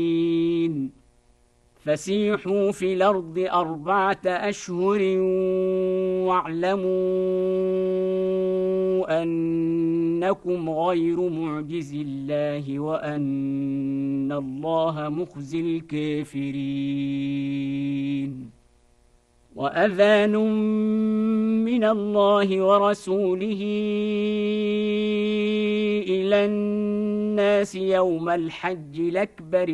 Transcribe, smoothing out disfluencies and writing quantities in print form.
فسيحوا في الأرض 4 أشهر واعلموا أنكم غير معجز الله وأن الله مخزي الكافرين. وأذان من الله ورسوله إلى الناس يوم الحج الأكبر